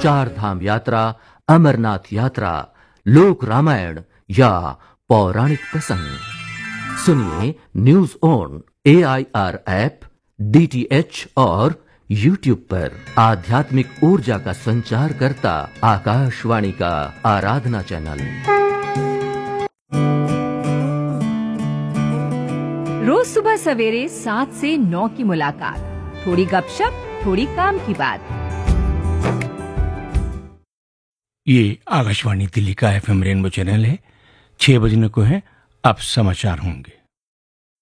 चार धाम यात्रा, अमरनाथ यात्रा, लोक रामायण या पौराणिक प्रसंग सुनिए news on AIR app, DTH और YouTube पर। आध्यात्मिक ऊर्जा का संचार करता आकाशवाणी का आराधना चैनल। रोज सुबह सवेरे 7 से 9 की मुलाकात, थोड़ी गपशप, थोड़ी काम की बात। ये आकाशवाणी दिल्ली का FM रेनबो चैनल है। 6 बजने को है, अब समाचार होंगे।